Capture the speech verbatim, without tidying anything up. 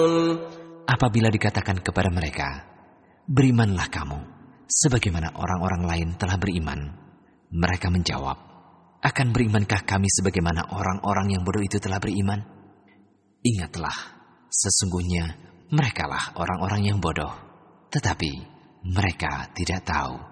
Apabila dikatakan kepada mereka, berimanlah kamu, sebagaimana orang-orang lain telah beriman, mereka menjawab, akan berimankah kami sebagaimana orang-orang yang bodoh itu telah beriman? Ingatlah, sesungguhnya merekalah orang-orang yang bodoh, tetapi mereka tidak tahu.